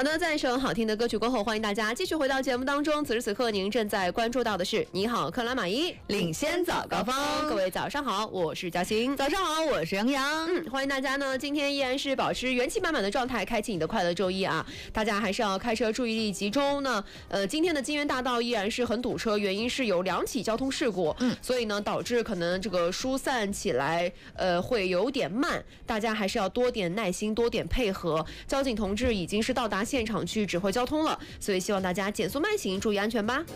好的，在一首好听的歌曲过后，欢迎大家继续回到节目当中。此时此刻，您正在关注到的是《你好，克拉玛依》， 领先早高峰。 各位早上好，我是嘉欣。 早上好，我是杨洋。 欢迎大家呢，今天依然是保持元气满满的状态，开启你的快乐周一啊！大家还是要开车注意力集中呢。今天的金源大道依然是很堵车，原因是有2起交通事故，所以呢，导致可能这个疏散起来会有点慢，大家还是要多点耐心，多点配合。交警同志已经是到达现场去指挥交通了，所以希望大家减速慢行，注意安全吧。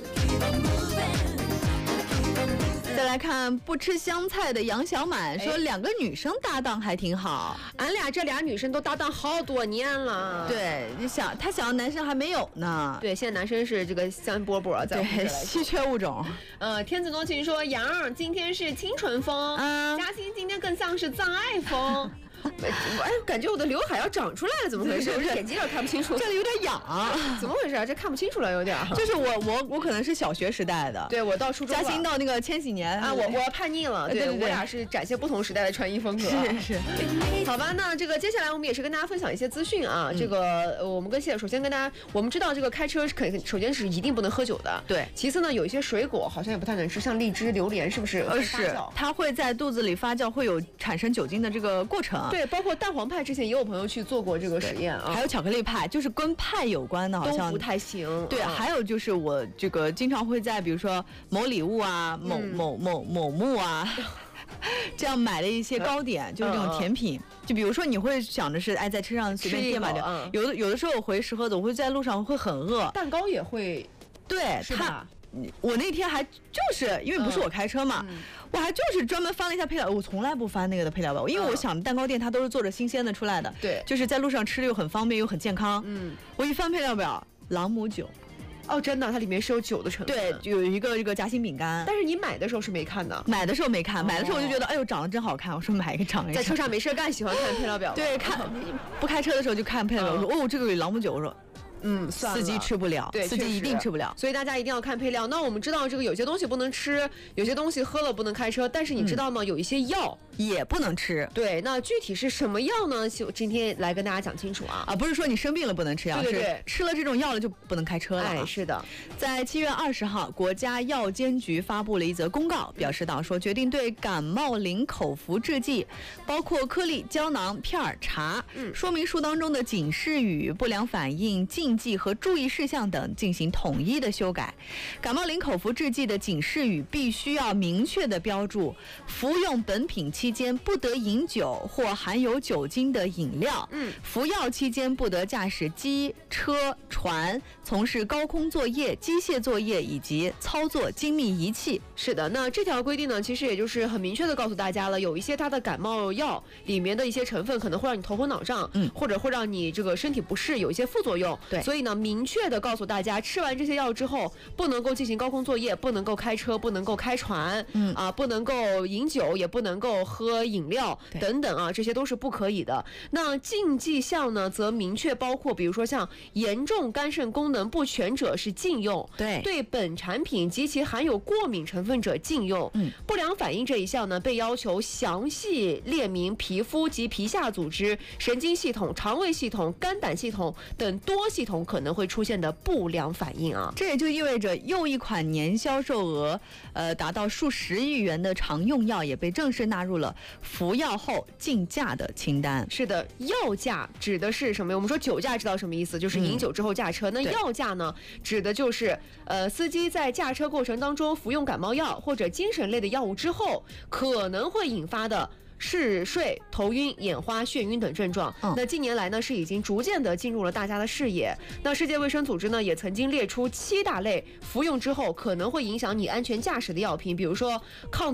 再来看不吃香菜的杨小满说，2个女生搭档还挺好。 俺俩这俩女生都搭档好多年了。 对，他想要男生还没有呢。 对，现在男生是这个香饽饽，在我们这对，稀缺物种。 天子多情说，杨今天是清纯风，嘉欣今天更像是藏爱风。感觉我的刘海要长出来了，怎么回事？我这眼睛有点看不清楚， 这里有点痒， 怎么回事啊？这看不清楚了，有点。 就是我可能是小学时代的， 对，我到初中， 嘉欣到那个千禧年啊，我要叛逆了，对，我俩是展现不同时代的穿衣风格。 是。 好吧，那这个接下来我们也是跟大家分享一些资讯啊。这个我们首先跟大家，我们知道这个开车首先是一定不能喝酒的， 对。 其次呢，有一些水果好像也不太能吃，像荔枝、榴莲，是不是？ 是，它会在肚子里发酵，会有产生酒精的这个过程。 对，包括蛋黄派，之前也有朋友去做过这个实验啊。 还有巧克力派，就是跟派有关的，好像都不太行。 对，还有就是我这个经常会在比如说某礼物啊、某木啊，这样买了一些糕点，就是这种甜品。就比如说你会想着是在车上随便点买的，有的时候我回石河子，我会在路上会很饿， 蛋糕也会。 对，我那天还就是因为不是我开车嘛，我还就是专门翻了一下配料，我从来不翻那个的配料表，因为我想蛋糕店它都是做着新鲜的出来的， 对， 就是在路上吃的又很方便又很健康。我一翻配料表，朗姆酒。 哦，真的，它里面是有酒的成分。 对，有一个这个夹心饼干。 但是你买的时候是没看的。 买的时候没看，买的时候我就觉得，哎呦，长得真好看，我说买一个尝一下。 在车上没事干，喜欢看配料表。 对，不开车的时候就看配料表，我说哦，这个有朗姆酒，我说。 算了， 司机吃不了， 对， 司机一定吃不了， 所以大家一定要看配料。那我们知道这个有些东西不能吃，有些东西喝了不能开车，但是你知道吗？有一些药也不能吃。 对，那具体是什么药呢？今天来跟大家讲清楚啊！ 不是说你生病了不能吃药， 对， 是吃了这种药了就不能开车了。 哎，是的。 在7月20号，国家药监局发布了一则公告，表示到说决定对感冒灵口服制剂，包括颗粒、胶囊、片儿、茶，说明书当中的警示语、不良反应、禁忌和注意事项等进行统一的修改。感冒灵口服制剂的警示语必须要明确的标注，服用本品期间不得饮酒或含有酒精的饮料，服药期间不得驾驶机、车、船，从事高空作业、机械作业以及操作精密仪器。 是的，那这条规定呢，其实也就是很明确的告诉大家了，有一些它的感冒药里面的一些成分可能会让你头昏脑胀，或者会让你这个身体不适，有一些副作用。 对， 所以呢，明确的告诉大家，吃完这些药之后，不能够进行高空作业，不能够开车，不能够开船，不能够饮酒，也不能够喝饮料等等啊，这些都是不可以的。那禁忌项呢，则明确包括，比如说像严重肝肾功能不全者是禁用，对本产品及其含有过敏成分者禁用。不良反应这一项呢，被要求详细列明皮肤及皮下组织、神经系统、肠胃系统、肝胆系统等多系统可能会出现的不良反应啊。 这也就意味着又一款年销售额达到数十亿元的常用药也被正式纳入了服药后禁驾的清单。 是的，药驾指的是什么？我们说酒驾知道什么意思，就是饮酒之后驾车。那药驾呢，指的就是司机在驾车过程当中服用感冒药或者精神类的药物之后，可能会引发的嗜睡、头晕、眼花、眩晕等症状。那近年来呢，是已经逐渐的进入了大家的视野。那世界卫生组织呢，也曾经列出7大类服用之后可能会影响你安全驾驶的药品，比如说抗